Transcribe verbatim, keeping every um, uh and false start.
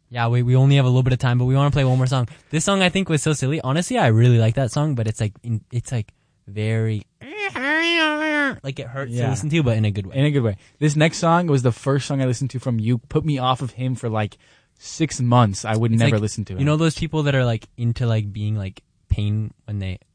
Yeah, we we only have a little bit of time, but we want to play one more song. This song I think was so silly. Honestly, I really like that song, but it's like in, it's like very like it hurts Yeah. to listen to, but in a good way. In a good way. This next song was the first song I listened to from you. Put me off of him for like six months. I would It's never like, listen to him. You know those people that are like into like being like pain when they